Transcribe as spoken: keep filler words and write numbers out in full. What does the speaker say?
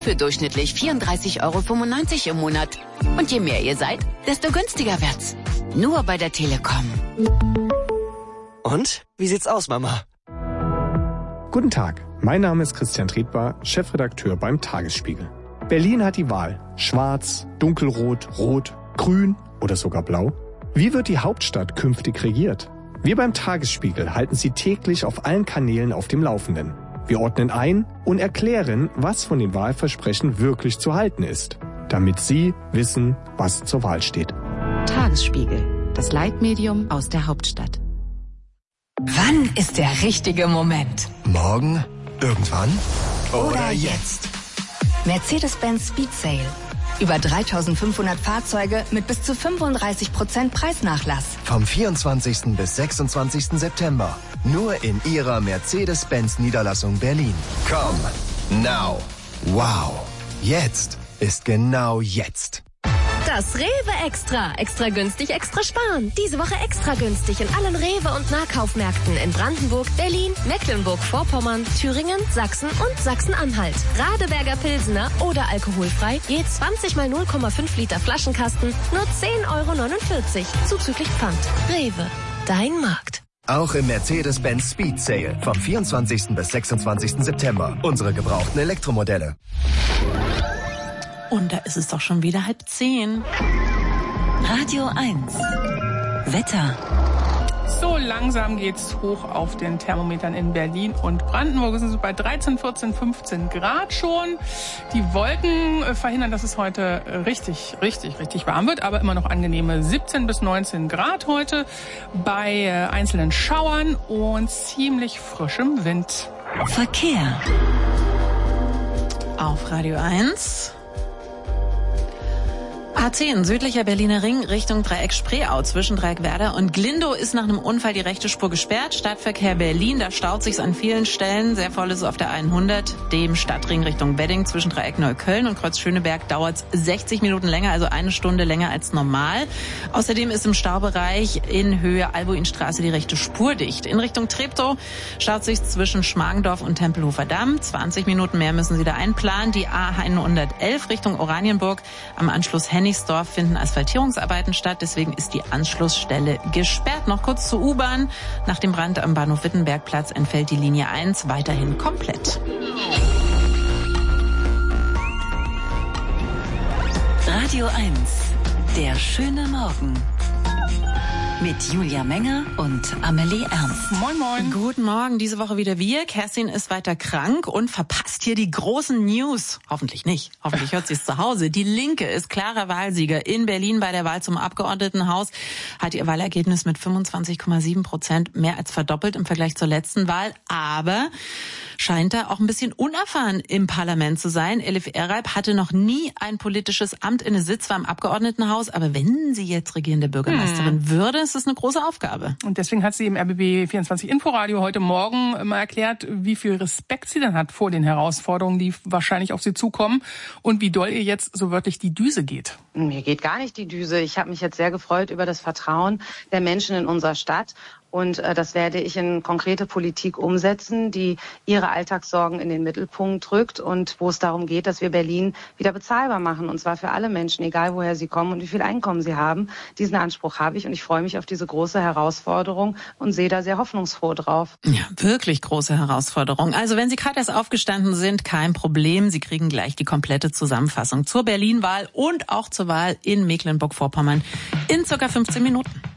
für durchschnittlich vierunddreißig Euro fünfundneunzig im Monat. Und je mehr ihr seid, desto günstiger wird's. Nur bei der Telekom. Und? Wie sieht's aus, Mama? Guten Tag, mein Name ist Christian Tretbar, Chefredakteur beim Tagesspiegel. Berlin hat die Wahl. Schwarz, dunkelrot, rot, grün oder sogar blau. Wie wird die Hauptstadt künftig regiert? Wir beim Tagesspiegel halten Sie täglich auf allen Kanälen auf dem Laufenden. Wir ordnen ein und erklären, was von den Wahlversprechen wirklich zu halten ist, damit Sie wissen, was zur Wahl steht. Tagesspiegel, das Leitmedium aus der Hauptstadt. Wann ist der richtige Moment? Morgen? Irgendwann? Oder jetzt? Mercedes-Benz Speed Sale. Über dreitausendfünfhundert Fahrzeuge mit bis zu fünfunddreißig Prozent Preisnachlass. Vom vierundzwanzigsten bis sechsundzwanzigsten September. Nur in Ihrer Mercedes-Benz Niederlassung Berlin. Komm, now, wow. Jetzt ist genau jetzt. Das Rewe Extra. Extra günstig, extra sparen. Diese Woche extra günstig in allen Rewe- und Nahkaufmärkten in Brandenburg, Berlin, Mecklenburg-Vorpommern, Thüringen, Sachsen und Sachsen-Anhalt. Radeberger Pilsener oder alkoholfrei, je zwanzig mal null Komma fünf Liter Flaschenkasten, nur zehn Euro neunundvierzig, zuzüglich Pfand. Rewe, dein Markt. Auch im Mercedes-Benz Speed Sale vom vierundzwanzigsten bis sechsundzwanzigsten September. Unsere gebrauchten Elektromodelle. Und da ist es doch schon wieder halb zehn. Radio eins. Wetter. So langsam geht's hoch auf den Thermometern in Berlin und Brandenburg. Wir sind bei dreizehn, vierzehn, fünfzehn Grad schon. Die Wolken verhindern, dass es heute richtig, richtig, richtig warm wird, aber immer noch angenehme siebzehn bis neunzehn Grad heute bei einzelnen Schauern und ziemlich frischem Wind. Verkehr. Auf Radio eins. A zehn, südlicher Berliner Ring, Richtung Dreieck Spreeau, zwischen Dreieck Werder und Glindow ist nach einem Unfall die rechte Spur gesperrt. Stadtverkehr Berlin, da staut sich's an vielen Stellen. Sehr voll ist es auf der hundert, dem Stadtring Richtung Wedding, zwischen Dreieck Neukölln und Kreuz Schöneberg dauert's sechzig Minuten länger, also eine Stunde länger als normal. Außerdem ist im Staubereich in Höhe Albuinstraße die rechte Spur dicht. In Richtung Treptow staut sich's zwischen Schmargendorf und Tempelhofer Damm. zwanzig Minuten mehr müssen Sie da einplanen. Die A hundertelf Richtung Oranienburg am Anschluss Hennigsdorf finden Asphaltierungsarbeiten statt, deswegen ist die Anschlussstelle gesperrt. Noch kurz zur U-Bahn. Nach dem Brand am Bahnhof Wittenbergplatz entfällt die Linie eins weiterhin komplett. Radio eins. Der schöne Morgen. Mit Julia Menger und Amelie Ernst. Moin, moin. Guten Morgen, diese Woche wieder wir. Kerstin ist weiter krank und verpasst hier die großen News. Hoffentlich nicht. Hoffentlich hört sie es zu Hause. Die Linke ist klarer Wahlsieger in Berlin bei der Wahl zum Abgeordnetenhaus. Hat ihr Wahlergebnis mit fünfundzwanzig Komma sieben Prozent mehr als verdoppelt im Vergleich zur letzten Wahl. Aber scheint da auch ein bisschen unerfahren im Parlament zu sein. Elif Eralp hatte noch nie ein politisches Amt inne, Sitz war im Abgeordnetenhaus. Aber wenn sie jetzt regierende Bürgermeisterin hm. würde, ist das eine große Aufgabe. Und deswegen hat sie im R B B vierundzwanzig Inforadio heute Morgen mal erklärt, wie viel Respekt sie dann hat vor den Herausforderungen, die wahrscheinlich auf sie zukommen und wie doll ihr jetzt so wörtlich die Düse geht. Mir geht gar nicht die Düse. Ich habe mich jetzt sehr gefreut über das Vertrauen der Menschen in unserer Stadt. Und äh, das werde ich in konkrete Politik umsetzen, die ihre Alltagssorgen in den Mittelpunkt rückt und wo es darum geht, dass wir Berlin wieder bezahlbar machen. Und zwar für alle Menschen, egal woher sie kommen und wie viel Einkommen sie haben. Diesen Anspruch habe ich und ich freue mich auf diese große Herausforderung und sehe da sehr hoffnungsfroh drauf. Ja, wirklich große Herausforderung. Also wenn Sie gerade erst aufgestanden sind, kein Problem. Sie kriegen gleich die komplette Zusammenfassung zur Berlin-Wahl und auch zur Wahl in Mecklenburg-Vorpommern in circa fünfzehn Minuten.